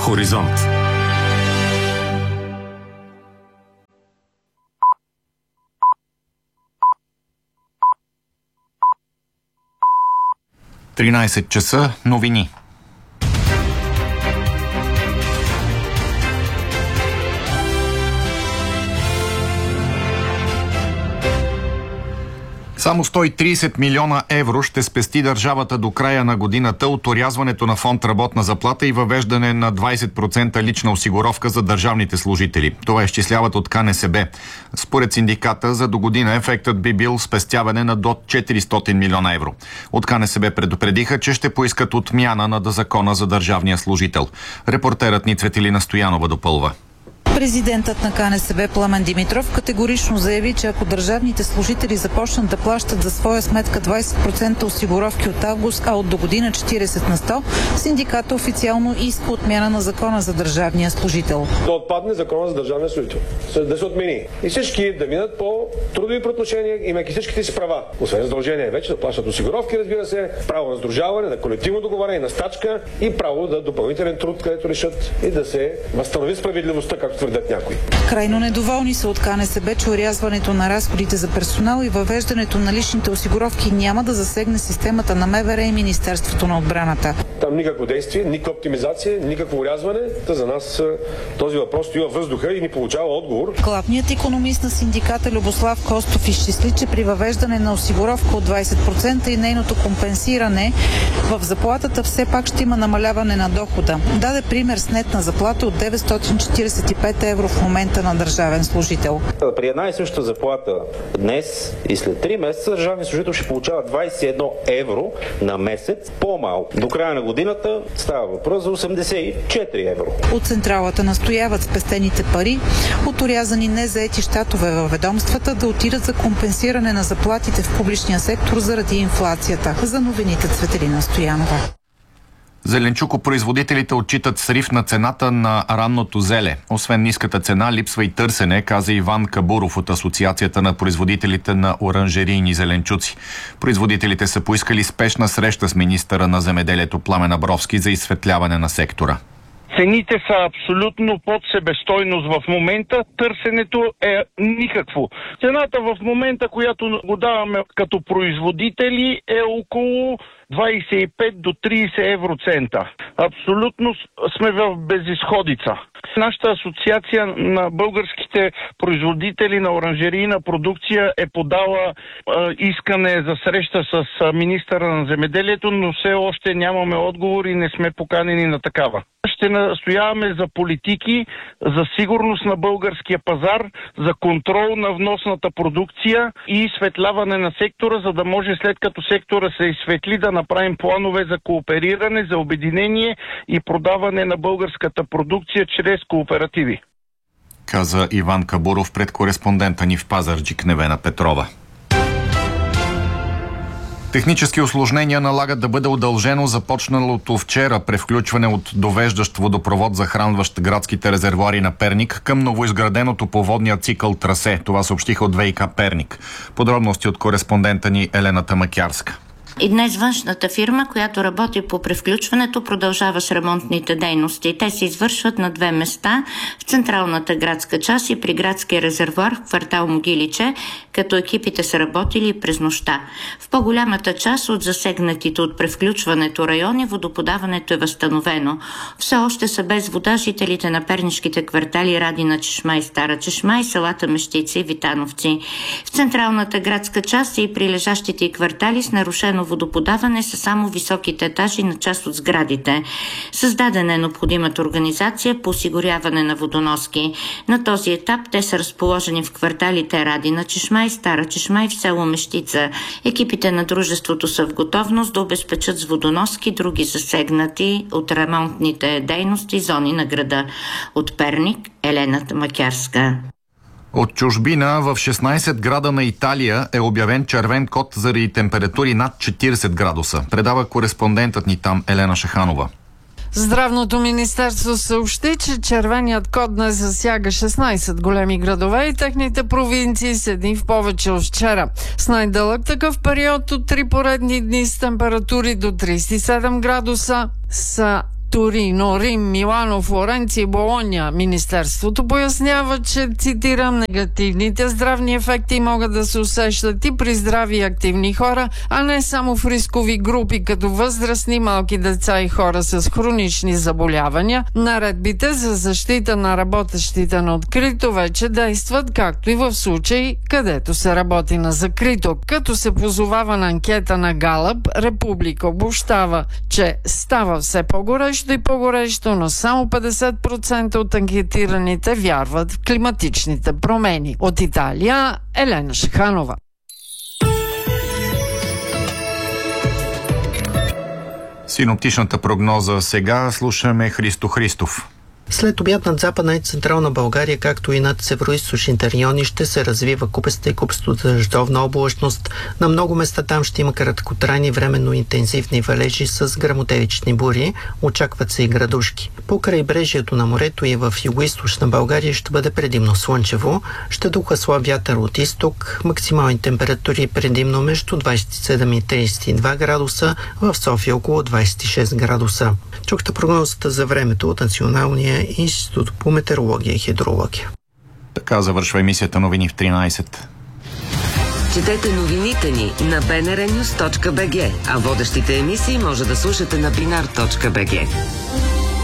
Хоризонт. часа новини. Само 130 милиона евро ще спести държавата до края на годината от орязването на фонд работна заплата и въвеждане на 20% лична осигуровка за държавните служители. Това изчисляват от КНСБ. Според синдиката, за до година ефектът би бил спестяване на до 400 милиона евро. От КНСБ предупредиха, че ще поискат отмяна на закона за държавния служител. Репортерът ни Цветелина Стоянова допълва. Президентът на КНСБ Пламен Димитров категорично заяви, че ако държавните служители започнат да плащат за своя сметка 20% осигуровки от август, а от до година 40%, синдиката официално иска отмяна на закона за държавния служител. Да отпадне закона за държавния служител. Да се отмени. И всички да минат по трудови правоотношения, имайки всичките си права. Освен задължение вече да плащат осигуровки, разбира се, право на сдружаване, на колективно договаряне, на стачка и право да допълнителен труд, където решат и да се възстанови справедливостта, както твърдят някои. Крайно недоволни са от КНСБ, че орязването на разходите за персонал и въвеждането на личните осигуровки няма да засегне системата на МВР и Министерството на отбраната. Там никакво действие, никаква оптимизация, никакво орязване. За нас този въпрос стои във въздуха и ни получава отговор. Главният икономист на синдиката Любослав Костов изчисли, че при въвеждане на осигуровка от 20% и нейното компенсиране в заплатата все пак ще има намаляване на дохода. Даде пример с нетна заплата от 945 евро в момента на държавен служител. При една и съща заплата днес и след 3 месеца държавният служител ще получава 21 евро на месец по-малко. До края на годината става въпрос за 84 евро. От централата настояват спестените пари от орязани незаети щатове във ведомствата да отидат за компенсиране на заплатите в публичния сектор заради инфлацията. За новините Цветелина Стоянова. Зеленчукопроизводителите отчитат срив на цената на ранното зеле. Освен ниската цена, липсва и търсене, каза Иван Кабуров от Асоциацията на производителите на оранжерийни зеленчуци. Производителите са поискали спешна среща с министъра на земеделието Пламен Абровски за изсветляване на сектора. Цените са абсолютно под себестойност в момента, търсенето е никакво. Цената в момента, която го даваме като производители, е около 25 до 30 евроцента. Абсолютно сме в безизходица. Нашата асоциация на българските производители на оранжерийна продукция е подала искане за среща с министъра на земеделието, но все още нямаме отговор и не сме поканени на такава. Ще настояваме за политики, за сигурност на българския пазар, за контрол на вносната продукция и изсветляване на сектора, за да може след като сектора се изсветли да направим планове за коопериране, за обединение и продаване на българската продукция чрез кооперативи. Каза Иван Кабуров пред кореспондента ни в Пазарджик Невена Петрова. Технически усложнения налагат да бъде удължено започналото вчера превключване от довеждащ водопровод, захранващ градските резервоари на Перник към новоизграденото по водния цикъл трасе. Това съобщиха от ВиК Перник. Подробности от кореспондента ни Елена Тамакярска. И днес външната фирма, която работи по превключването, продължава с ремонтните дейности. Те се извършват на 2 места в централната градска част и при градския резервоар в квартал Могиличе, като екипите са работили през нощта. В по-голямата част от засегнатите от превключването райони водоподаването е възстановено. Все още са без вода жителите на пернишките квартали Радина чешма и Стара чешма и селата Мещица и Витановци. В централната градска част и прилежащите и квартали с нарушено водоподаване са само високите етажи на част от сградите. Създадена е необходимата организация по осигуряване на водоноски. На този етап те са разположени в кварталите Радина чешма и Стара чешма и в село Мещица. Екипите на дружеството са в готовност да обезпечат с водоноски други засегнати от ремонтните дейности зони на града. От Перник, Елена Тамакярска. От чужбина в 16 града на Италия е обявен червен код заради температури над 40 градуса. Предава кореспондентът ни там Елена Шаханова. Здравното министерство съобщи, че червеният код не засяга 16 големи градове и техните провинции с дни в повече от вчера. С най-дълъг такъв период от 3 поредни дни с температури до 37 градуса са Торино, Рим, Милано, Флоренция и Болоня. Министерството пояснява, че, цитирам, негативните здравни ефекти могат да се усещат и при здрави и активни хора, а не само в рискови групи, като възрастни, малки деца и хора с хронични заболявания. Наредбите за защита на работещите на открито вече действат, както и в случаи, където се работи на закрито. Като се позовава на анкета на Галъп, Република обобщава, че става все по-горещо и по-горещо, но само 50% от анкетираните вярват в климатичните промени. От Италия, Елена Шаханова. Синоптичната прогноза сега слушаме Христо Христов. След обяд над Западна и Централна България, както и над североизточните райони, ще се развива купеста и купесто дъждовна облачност. На много места там ще има краткотрайни временно интензивни валежи с гръмотевични бури. Очакват се и градушки. По крайбрежието на морето и в югоизточна България ще бъде предимно слънчево. Ще духа слаб вятър от изток. Максимални температури предимно между 27 и 32 градуса. В София около 26 градуса. Чухте прогнозата за времето от Националния институт по метеорология и хидрология. Така завършва емисията новини в 13. Четете новините ни на bnrnews.bg, а водещите емисии може да слушате на binar.bg.